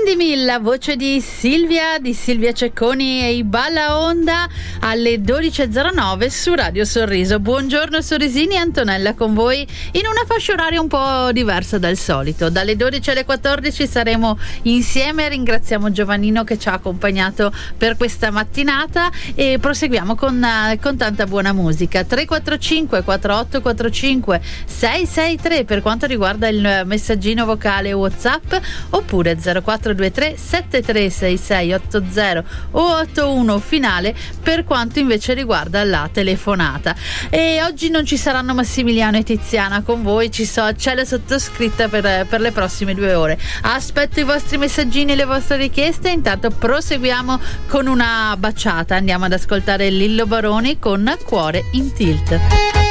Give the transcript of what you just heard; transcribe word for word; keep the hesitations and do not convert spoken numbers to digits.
Prendimi la voce di Silvia, di Silvia Cecconi e i Balla Onda alle dodici e zero nove su Radio Sorriso. Buongiorno Sorrisini, Antonella con voi in una fascia oraria un po' diversa dal solito. Dalle dodici alle quattordici saremo insieme, ringraziamo Giovannino che ci ha accompagnato per questa mattinata e proseguiamo con, con tanta buona musica. tre quattro cinque quattro otto quattro cinque sei sei tre per quanto riguarda il messaggino vocale WhatsApp, oppure zero quattro due tre sette tre sei sei otto zero o otto uno finale per quanto invece riguarda la telefonata. E oggi non ci saranno Massimiliano e Tiziana con voi, ci so, c'è la sottoscritta per, per le prossime due ore. Aspetto i vostri messaggini e le vostre richieste, intanto proseguiamo con una baciata, andiamo ad ascoltare Lillo Baroni con Cuore in Tilt.